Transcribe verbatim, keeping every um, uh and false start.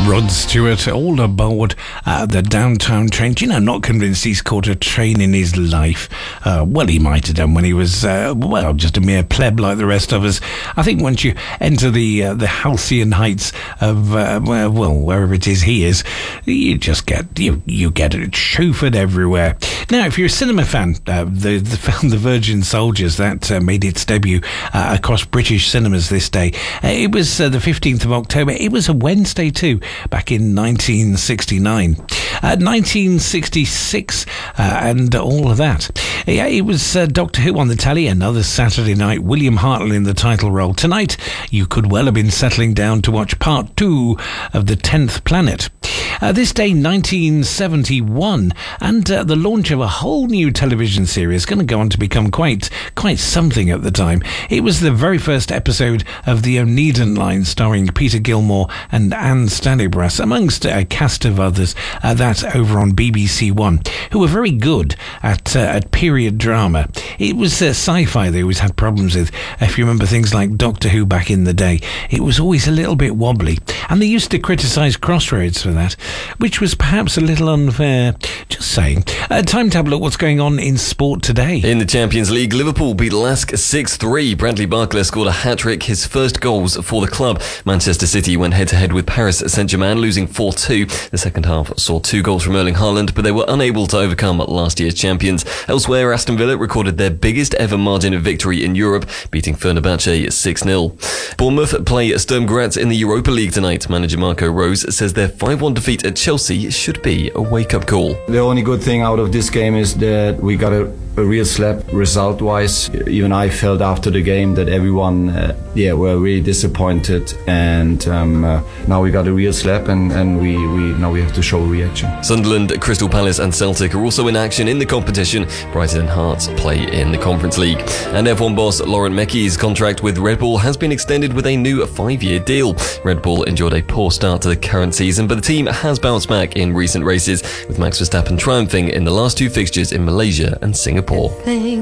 Rod Stewart all aboard uh, the downtown train. Do you know, not convinced he's caught a train in his life. Uh, well, he might have done when he was, uh, well, just a mere pleb like the rest of us. I think once you enter the uh, the halcyon heights of, uh, well, wherever it is he is, you just get, you, you get it chauffeured everywhere. Now, if you're a cinema fan, uh, the, the film The Virgin Soldiers, that uh, made its debut uh, across British cinemas this day. Uh, it was uh, the fifteenth of October. It was a Wednesday too, back in nineteen sixty-nine. Uh, nineteen sixty-six uh, and all of that. Yeah, it was uh, Doctor Who on the telly, another Saturday night, William Hartnell in the title role. Tonight, you could well have been settling down to watch part two of The Tenth Planet. Uh, this day, nineteen seventy-one, and uh, the launch of a whole new television series, going to go on to become quite quite something at the time. It was the very first episode of The Oneida Line, starring Peter Gilmore and Anne Stanibras, amongst a cast of others, uh, that over on B B C One, who were very good at uh, at period drama. It was uh, sci-fi they always had problems with. If you remember things like Doctor Who back in the day, it was always a little bit wobbly, and they used to criticise Crossroads for that, which was perhaps a little unfair. Just saying. Uh, time to have a look what's going on in sport today. In the Champions League, Liverpool beat Lask six three. Bradley Barcola scored a hat-trick, his first goals for the club. Manchester City went head-to-head with Paris Saint-Germain, losing four two. The second half saw two goals from Erling Haaland, but they were unable to overcome last year's champions. Elsewhere, Aston Villa recorded their biggest ever margin of victory in Europe, beating Fenerbahce six nil. Bournemouth play Sturm Graz in the Europa League tonight. Manager Marco Rose says their five one defeat at Chelsea should be a wake-up call. The only good thing out of this game is that we got a, a real slap result-wise. Even I felt after the game that everyone, uh, yeah, were really disappointed, and um, uh, now we got a real slap, and, and we, we now we have to show a reaction. Sunderland, Crystal Palace and Celtic are also in action in the competition. Brighton and Hearts play in the Conference League. And F one boss Laurent Mekies' contract with Red Bull has been extended with a new five-year deal. Red Bull enjoyed a poor start to the current season, but the team has bounced back in recent races, with Max Verstappen triumphing in the last two fixtures in Malaysia and Singapore.